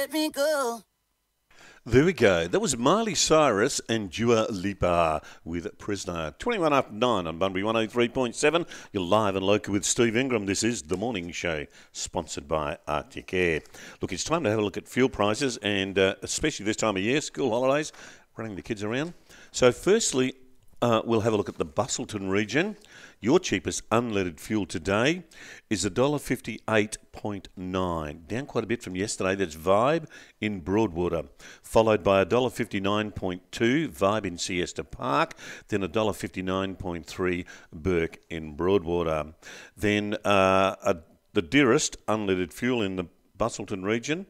let me go. There we go. That was Miley Cyrus and Dua Lipa with Prisoner. 21 after 9 on Bunbury 103.7. You're live and local with Steve Ingram. This is The Morning Show, sponsored by Arctic Air. Look, it's time to have a look at fuel prices, and especially this time of year, school holidays, running the kids around. So firstly, we'll have a look at the Busselton region. Your cheapest unleaded fuel today is $1.58.9, down quite a bit from yesterday. That's Vibe in Broadwater, followed by $1.59.2 Vibe in Siesta Park, then $1.59.3 Burke in Broadwater. Then the dearest unleaded fuel in the Busselton region,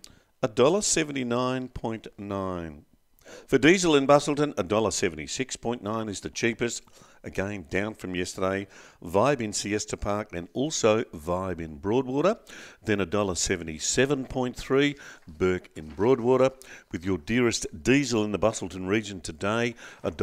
$1.79.9. For diesel in Busselton, $1.76.9 is the cheapest. Again, down from yesterday. Vibe in Siesta Park and also Vibe in Broadwater. Then $1.77.3, Burke in Broadwater. With your dearest diesel in the Busselton region today,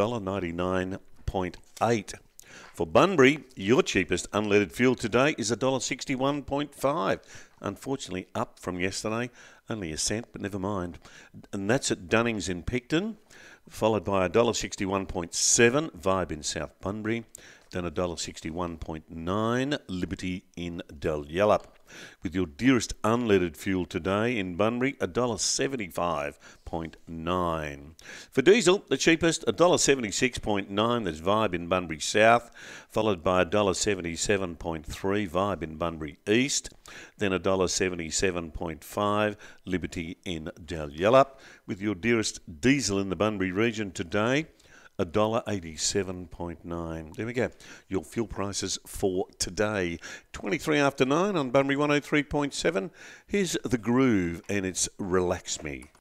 $1.99.8. For Bunbury, your cheapest unleaded fuel today is $1.61.5. Unfortunately, up from yesterday, only a cent, but never mind. And that's at Dunnings in Picton, followed by $1.61.7 Vibe in South Bunbury, then $1.61.9 Liberty in Dalyellup. With your dearest unleaded fuel today in Bunbury, $1.75.9. For diesel, the cheapest, $1.76.9, that's Vibe in Bunbury South, followed by $1.77.3 Vibe in Bunbury East, then $1.77.5 Liberty in Dalyellup. With your dearest diesel in the Bunbury region today, $1.87.9. There we go. Your fuel prices for today. 23 after 9 on Bunbury 103.7. Here's The Groove, and it's Relax Me.